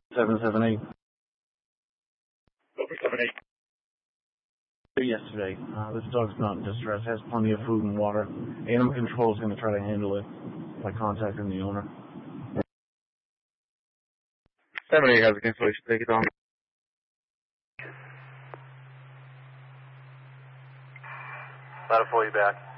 778. Over 78. Yesterday. This dog's not in distress, has plenty of food and water. Animal control is going to try to handle it by contacting the owner. 78 has a cancellation ticket on. That'll pull you back.